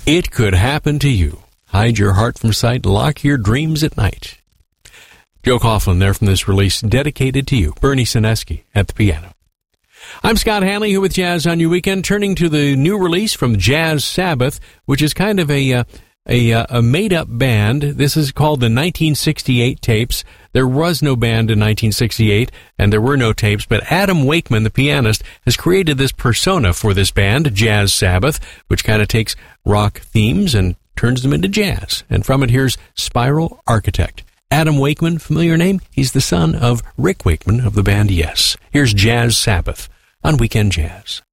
It could happen to you. Hide your heart from sight, lock your dreams at night. Joe Coughlin there from this release dedicated to you. Bernie Sineski at the piano. I'm Scott Hanley here with Jazz on Your Weekend, turning to the new release from Jazz Sabbath, which is kind of a made-up band. This is called the 1968 Tapes. There was no band in 1968, and there were no tapes, but Adam Wakeman, the pianist, has created this persona for this band, Jazz Sabbath, which kind of takes rock themes and turns them into jazz. And from it, here's Spiral Architect. Adam Wakeman, familiar name? He's the son of Rick Wakeman of the band Yes. Here's Jazz Sabbath on Weekend Jazz.